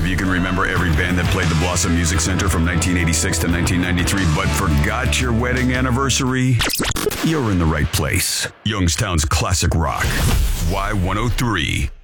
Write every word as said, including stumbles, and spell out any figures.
If you can remember every band that played the Blossom Music Center from nineteen eighty-six to nineteen ninety-three but forgot your wedding anniversary, you're in the right place. Youngstown's classic rock. Y one oh three.